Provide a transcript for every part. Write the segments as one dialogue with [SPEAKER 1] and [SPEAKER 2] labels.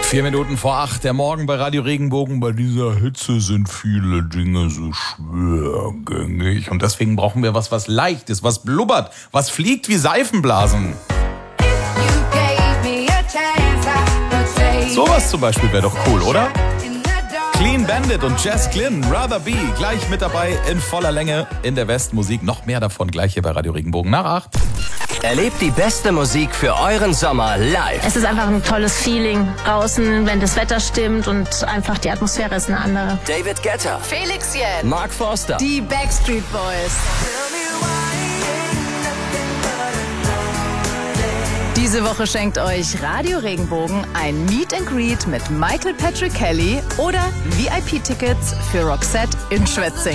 [SPEAKER 1] 4 Minuten vor 8, der Morgen bei Radio Regenbogen. Bei dieser Hitze sind viele Dinge so schwergängig. Und deswegen brauchen wir was Leichtes, was blubbert, was fliegt wie Seifenblasen. Sowas zum Beispiel wäre doch cool, oder? Clean Bandit und Jess Glynn, Rather Be, gleich mit dabei in voller Länge in der Westmusik. Noch mehr davon gleich hier bei Radio Regenbogen nach 8.
[SPEAKER 2] Erlebt die beste Musik für euren Sommer live.
[SPEAKER 3] Es ist einfach ein tolles Feeling draußen, wenn das Wetter stimmt und einfach die Atmosphäre ist eine andere.
[SPEAKER 2] David Guetta,
[SPEAKER 4] Felix Jähn,
[SPEAKER 2] Mark Forster,
[SPEAKER 4] die Backstreet Boys. Diese Woche schenkt euch Radio Regenbogen ein Meet and Greet mit Michael Patrick Kelly oder VIP-Tickets für Roxette in Schwetzing.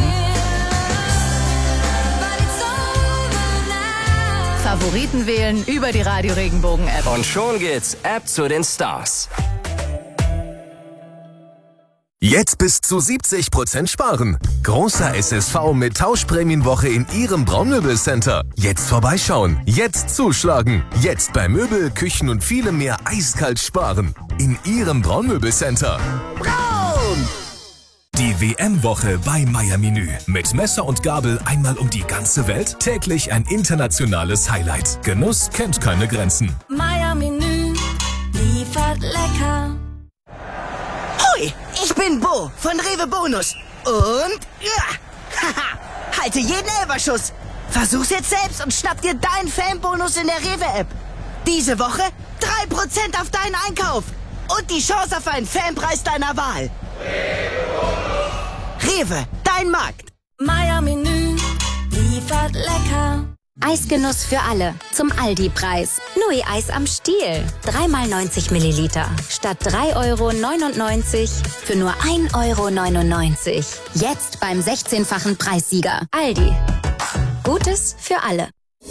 [SPEAKER 4] Favoriten wählen über die Radio Regenbogen App.
[SPEAKER 2] Und schon geht's App zu den Stars.
[SPEAKER 5] Jetzt bis zu 70% sparen. Großer SSV mit Tauschprämienwoche in Ihrem Braunmöbelcenter. Jetzt vorbeischauen, jetzt zuschlagen. Jetzt bei Möbel, Küchen und vielem mehr eiskalt sparen. In Ihrem Braunmöbelcenter. Braun! Die WM-Woche bei Meier Menü. Mit Messer und Gabel einmal um die ganze Welt. Täglich ein internationales Highlight. Genuss kennt keine Grenzen.
[SPEAKER 6] Meier Menü liefert lecker.
[SPEAKER 7] Hoi, ich bin Bo von Rewe Bonus. Und haha, halte jeden Elferschuss. Versuch's jetzt selbst und schnapp dir deinen Fanbonus in der Rewe-App. Diese Woche 3% auf deinen Einkauf. Und die Chance auf einen Fanpreis deiner Wahl. Rewe, dein Markt.
[SPEAKER 6] Meier Menü liefert lecker.
[SPEAKER 8] Eisgenuss für alle. Zum Aldi-Preis. Nui-Eis am Stiel. 3x90 Milliliter. Statt 3,99 € für nur 1,99 €. Jetzt beim 16-fachen Preissieger. Aldi. Gutes für alle.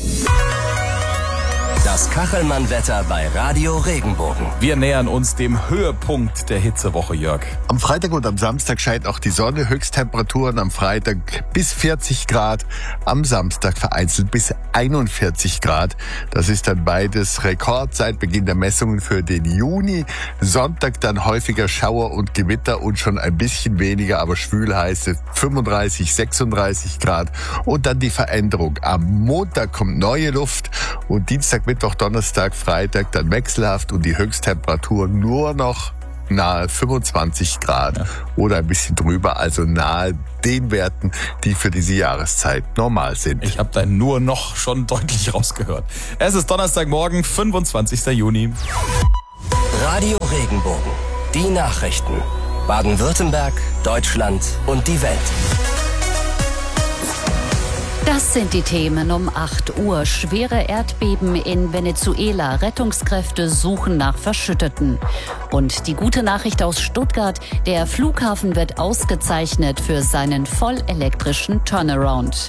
[SPEAKER 2] Das Kachelmann-Wetter bei Radio Regenbogen.
[SPEAKER 1] Wir nähern uns dem Höhepunkt der Hitzewoche, Jörg.
[SPEAKER 9] Am Freitag und am Samstag scheint auch die Sonne. Höchsttemperaturen am Freitag bis 40 Grad, am Samstag vereinzelt bis 41 Grad. Das ist dann beides Rekord seit Beginn der Messungen für den Juni. Sonntag dann häufiger Schauer und Gewitter und schon ein bisschen weniger, aber schwülheiße 35, 36 Grad. Und dann die Veränderung. Am Montag kommt neue Luft und Dienstag, Mittwoch, Donnerstag, Freitag dann wechselhaft und die Höchsttemperatur nur noch nahe 25 Grad oder ein bisschen drüber, also nahe den Werten, die für diese Jahreszeit normal sind.
[SPEAKER 1] Ich habe da nur noch schon deutlich rausgehört. Es ist Donnerstagmorgen, 25. Juni.
[SPEAKER 2] Radio Regenbogen. Die Nachrichten. Baden-Württemberg, Deutschland und die Welt.
[SPEAKER 10] Das sind die Themen um 8 Uhr. Schwere Erdbeben in Venezuela. Rettungskräfte suchen nach Verschütteten. Und die gute Nachricht aus Stuttgart. Der Flughafen wird ausgezeichnet für seinen vollelektrischen Turnaround.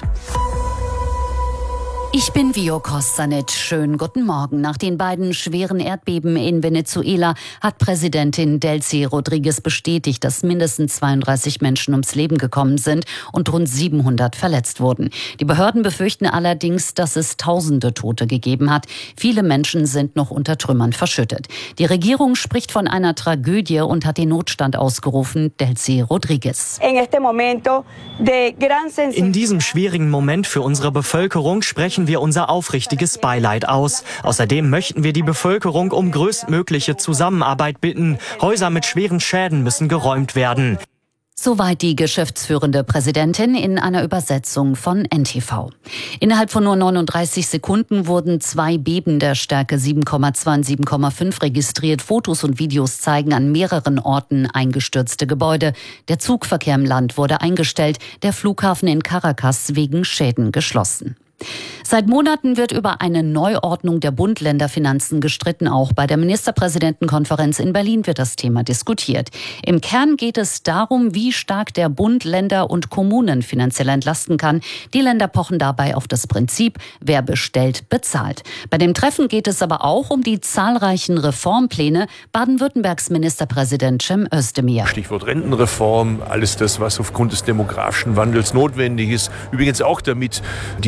[SPEAKER 10] Ich bin Vio Kostanic. Schönen guten Morgen. Nach den beiden schweren Erdbeben in Venezuela hat Präsidentin Delcy Rodríguez bestätigt, dass mindestens 32 Menschen ums Leben gekommen sind und rund 700 verletzt wurden. Die Behörden befürchten allerdings, dass es Tausende Tote gegeben hat. Viele Menschen sind noch unter Trümmern verschüttet. Die Regierung spricht von einer Tragödie und hat den Notstand ausgerufen. Delcy Rodríguez.
[SPEAKER 11] In diesem schwierigen Moment für unsere Bevölkerung sprechen wir unser aufrichtiges Beileid aus. Außerdem möchten wir die Bevölkerung um größtmögliche Zusammenarbeit bitten. Häuser mit schweren Schäden müssen geräumt werden.
[SPEAKER 10] Soweit die geschäftsführende Präsidentin in einer Übersetzung von NTV. Innerhalb von nur 39 Sekunden wurden 2 Beben der Stärke 7,2 und 7,5 registriert. Fotos und Videos zeigen an mehreren Orten eingestürzte Gebäude. Der Zugverkehr im Land wurde eingestellt, der Flughafen in Caracas wegen Schäden geschlossen. Seit Monaten wird über eine Neuordnung der Bund-Länder-Finanzen gestritten. Auch bei der Ministerpräsidentenkonferenz in Berlin wird das Thema diskutiert. Im Kern geht es darum, wie stark der Bund Länder und Kommunen finanziell entlasten kann. Die Länder pochen dabei auf das Prinzip, wer bestellt, bezahlt. Bei dem Treffen geht es aber auch um die zahlreichen Reformpläne Baden-Württembergs Ministerpräsident Cem Özdemir.
[SPEAKER 12] Stichwort Rentenreform, alles das, was aufgrund des demografischen Wandels notwendig ist. Übrigens auch damit die Demografie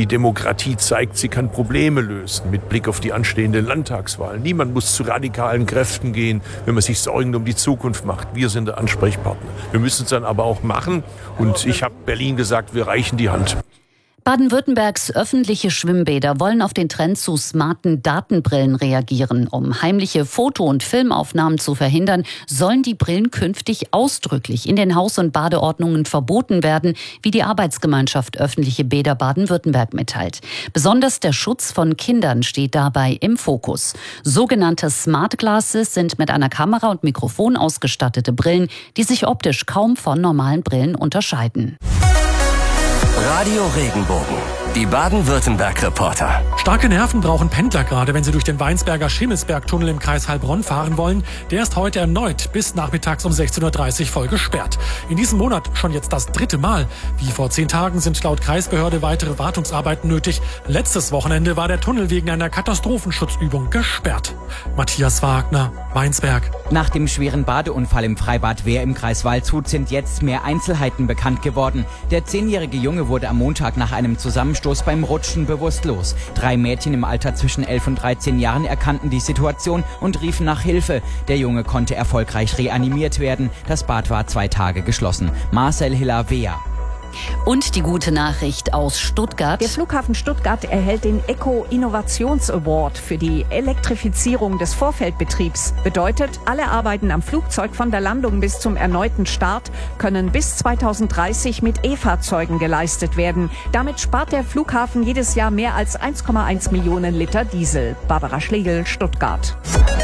[SPEAKER 12] Demokratie zeigt, sie kann Probleme lösen mit Blick auf die anstehende Landtagswahl. Niemand muss zu radikalen Kräften gehen, wenn man sich Sorgen um die Zukunft macht. Wir sind der Ansprechpartner. Wir müssen es dann aber auch machen. Und ich habe Berlin gesagt, wir reichen die Hand.
[SPEAKER 10] Baden-Württembergs öffentliche Schwimmbäder wollen auf den Trend zu smarten Datenbrillen reagieren. Um heimliche Foto- und Filmaufnahmen zu verhindern, sollen die Brillen künftig ausdrücklich in den Haus- und Badeordnungen verboten werden, wie die Arbeitsgemeinschaft Öffentliche Bäder Baden-Württemberg mitteilt. Besonders der Schutz von Kindern steht dabei im Fokus. Sogenannte Smart Glasses sind mit einer Kamera und Mikrofon ausgestattete Brillen, die sich optisch kaum von normalen Brillen unterscheiden.
[SPEAKER 2] Radio Regenbogen, die Baden-Württemberg-Reporter.
[SPEAKER 13] Starke Nerven brauchen Pendler gerade, wenn sie durch den Weinsberger Schimmelsbergtunnel im Kreis Heilbronn fahren wollen. Der ist heute erneut bis nachmittags um 16.30 Uhr voll gesperrt. In diesem Monat schon jetzt das 3. Mal. Wie vor 10 Tagen sind laut Kreisbehörde weitere Wartungsarbeiten nötig. Letztes Wochenende war der Tunnel wegen einer Katastrophenschutzübung gesperrt. Matthias Wagner, Weinsberg.
[SPEAKER 14] Nach dem schweren Badeunfall im Freibad Wehr im Kreis Waldshut sind jetzt mehr Einzelheiten bekannt geworden. Der 10-jährige Junge wurde am Montag nach einem Zusammenstoß beim Rutschen bewusstlos. 3 Mädchen im Alter zwischen 11 und 13 Jahren erkannten die Situation und riefen nach Hilfe. Der Junge konnte erfolgreich reanimiert werden. Das Bad war 2 Tage geschlossen. Marcel Hiller, Wehr.
[SPEAKER 10] Und die gute Nachricht aus Stuttgart.
[SPEAKER 15] Der Flughafen Stuttgart erhält den Eco-Innovations-Award für die Elektrifizierung des Vorfeldbetriebs. Bedeutet, alle Arbeiten am Flugzeug von der Landung bis zum erneuten Start können bis 2030 mit E-Fahrzeugen geleistet werden. Damit spart der Flughafen jedes Jahr mehr als 1,1 Millionen Liter Diesel. Barbara Schlegel, Stuttgart.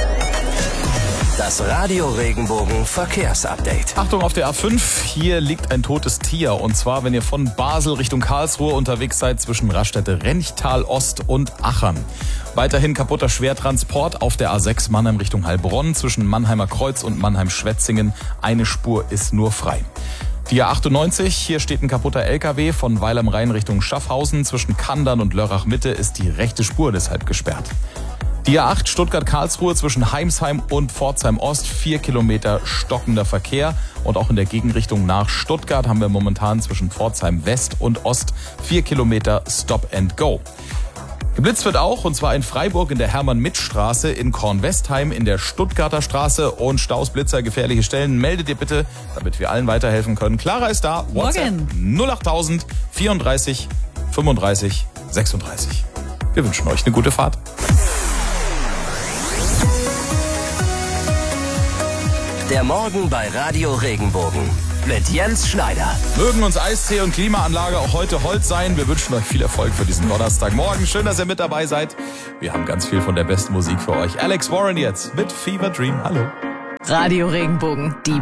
[SPEAKER 2] Das Radio Regenbogen Verkehrsupdate.
[SPEAKER 1] Achtung auf der A5, hier liegt ein totes Tier. Und zwar, wenn ihr von Basel Richtung Karlsruhe unterwegs seid, zwischen Raststätte Renchtal Ost und Achern. Weiterhin kaputter Schwertransport auf der A6 Mannheim Richtung Heilbronn, zwischen Mannheimer Kreuz und Mannheim-Schwetzingen. Eine Spur ist nur frei. Die A98, hier steht ein kaputter LKW von Weil am Rhein Richtung Schaffhausen. Zwischen Kandern und Lörrach Mitte ist die rechte Spur deshalb gesperrt. Die A8 Stuttgart-Karlsruhe zwischen Heimsheim und Pforzheim Ost, 4 Kilometer stockender Verkehr. Und auch in der Gegenrichtung nach Stuttgart haben wir momentan zwischen Pforzheim West und Ost 4 Kilometer Stop and Go. Geblitzt wird auch, und zwar in Freiburg in der Hermann-Mitt-Straße, in Kornwestheim in der Stuttgarter Straße. Und Staus, Blitzer, gefährliche Stellen, meldet ihr bitte, damit wir allen weiterhelfen können. Clara ist da, WhatsApp 08000 34 35 36. Wir wünschen euch eine gute Fahrt.
[SPEAKER 2] Der Morgen bei Radio Regenbogen mit Jens Schneider.
[SPEAKER 1] Mögen uns Eistee und Klimaanlage auch heute Holz sein. Wir wünschen euch viel Erfolg für diesen Donnerstagmorgen. Schön, dass ihr mit dabei seid. Wir haben ganz viel von der besten Musik für euch. Alex Warren jetzt mit Fever Dream. Hallo.
[SPEAKER 4] Radio Regenbogen, die